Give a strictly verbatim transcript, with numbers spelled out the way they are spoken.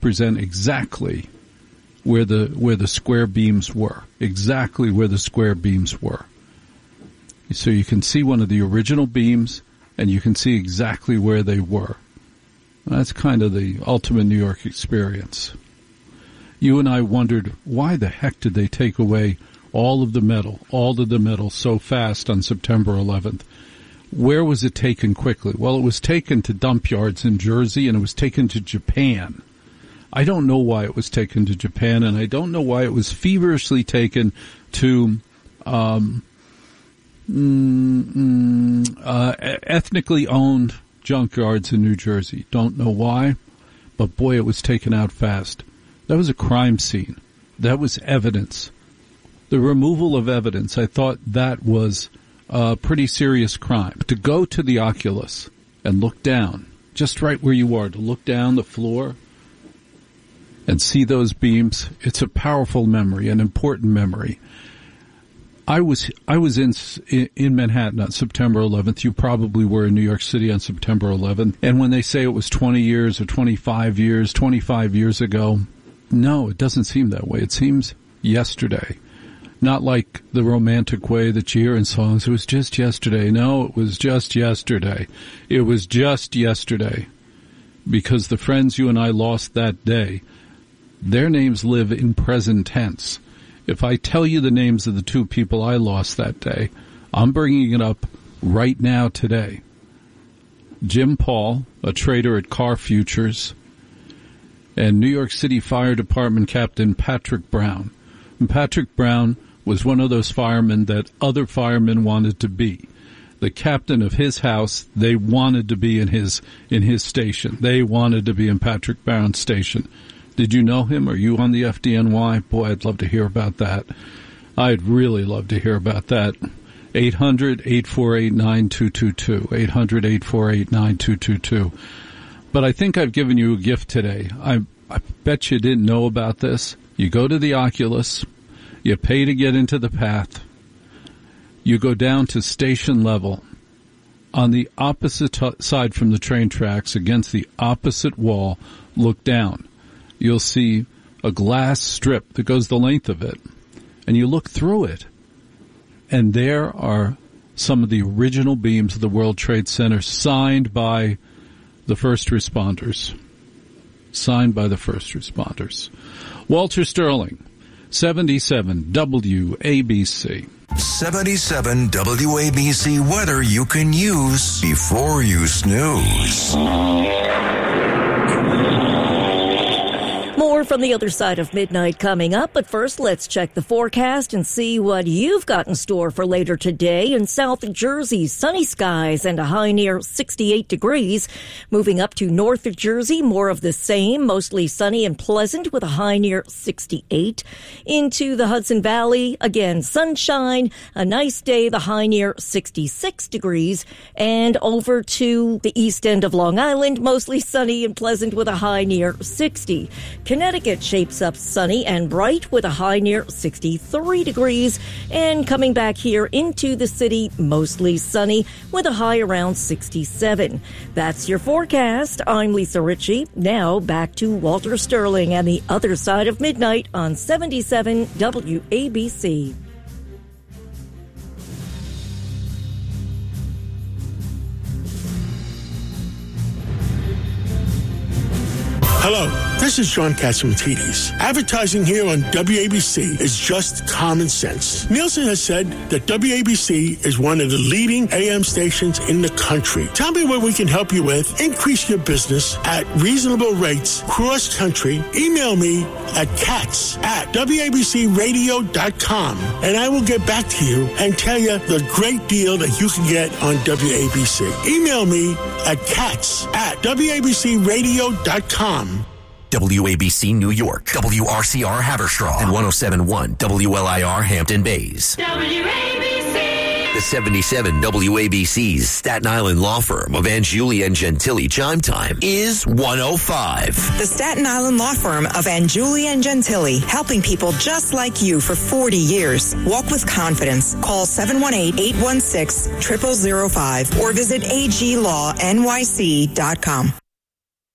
represent exactly where the where the square beams were, exactly where the square beams were. So you can see one of the original beams, and you can see exactly where they were. That's kind of the ultimate New York experience. You and I wondered, why the heck did they take away all of the metal, all of the metal so fast on September eleventh? Where was it taken quickly? Well, it was taken to dump yards in Jersey, and it was taken to Japan. I don't know why it was taken to Japan, and I don't know why it was feverishly taken to um, mm, mm, uh, ethnically owned junkyards in New Jersey. Don't know why, but boy, it was taken out fast. That was a crime scene. That was evidence. The removal of evidence, I thought that was a pretty serious crime. To go to the Oculus and look down, just right where you are, to look down the floor and see those beams, it's a powerful memory, an important memory. I was I was in in Manhattan on September eleventh. You probably were in New York City on September eleventh. And when they say it was twenty years or twenty-five years, twenty-five years ago, no, it doesn't seem that way. It seems yesterday. Not like the romantic way that you hear in songs. It was just yesterday. No, it was just yesterday. It was just yesterday. Because the friends you and I lost that day, their names live in present tense. If I tell you the names of the two people I lost that day, I'm bringing it up right now today. Jim Paul, a trader at Car Futures, and New York City Fire Department Captain Patrick Brown. And Patrick Brown was one of those firemen that other firemen wanted to be. The captain of his house, they wanted to be in his in his station. They wanted to be in Patrick Brown's station. Did you know him? Are you on the F D N Y? Boy, I'd love to hear about that. I'd really love to hear about that. eight hundred, eight four eight, nine two two two. eight hundred, eight four eight, nine two two two. But I think I've given you a gift today. I, I bet you didn't know about this. You go to the Oculus. You pay to get into the path. You go down to station level. On the opposite t- side from the train tracks, against the opposite wall, look down. You'll see a glass strip that goes the length of it. And you look through it. And there are some of the original beams of the World Trade Center signed by the first responders. Signed by the first responders. Walter Sterling, seventy-seven W A B C. seventy-seven W A B C weather you can use before you snooze. More from the other side of midnight coming up, but first let's check the forecast and see what you've got in store for later today. In South Jersey, sunny skies and a high near sixty-eight degrees. Moving up to North Jersey, more of the same, mostly sunny and pleasant with a high near sixty-eight. Into the Hudson Valley, again, sunshine, a nice day, the high near sixty-six degrees. And over to the east end of Long Island, mostly sunny and pleasant with a high near sixty. Connecticut shapes up sunny and bright with a high near sixty-three degrees. And coming back here into the city, mostly sunny with a high around sixty-seven. That's your forecast. I'm Lisa Ritchie. Now back to Walter Sterling and the other side of midnight on seventy-seven W A B C. Hello, this is John Catsimatidis. Advertising here on W A B C is just common sense. Nielsen has said that W A B C is one of the leading A M stations in the country. Tell me what we can help you with. Increase your business at reasonable rates cross country. Email me at cats at W A B C radio dot com and I will get back to you and tell you the great deal that you can get on W A B C. Email me at cats at W A B C radio dot com. W A B C New York, W R C R Haverstraw, and one oh seven point one W L I R Hampton Bays. W A B C. The seventy-seven W A B C's Staten Island law firm of Angiuli and Gentili chime time is one oh five. The Staten Island law firm of Angiuli and Gentili, helping people just like you for forty years. Walk with confidence. Call seven one eight, eight one six, zero zero zero five or visit A G law N Y C dot com.